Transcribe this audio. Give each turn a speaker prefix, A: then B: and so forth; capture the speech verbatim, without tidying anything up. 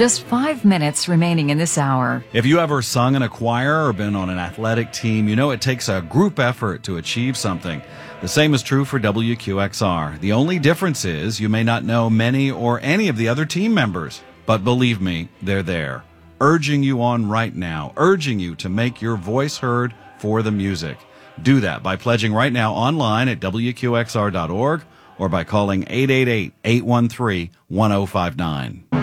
A: Just five minutes remaining in this hour.
B: If you ever sung in a choir or been on an athletic team, you know it takes a group effort to achieve something. The same is true for W Q X R. The only difference is you may not know many or any of the other team members, but believe me, they're there, urging you on right now, urging you to make your voice heard for the music. Do that by pledging right now online at W Q X R dot org or by calling eight eight eight, eight one three, one oh five nine.